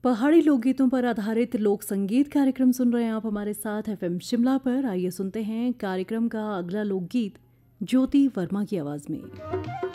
पहाड़ी लोकगीतों पर आधारित लोक संगीत कार्यक्रम सुन रहे हैं आप हमारे साथ एफएम शिमला पर। आइए सुनते हैं कार्यक्रम का अगला लोकगीत ज्योति वर्मा की आवाज में।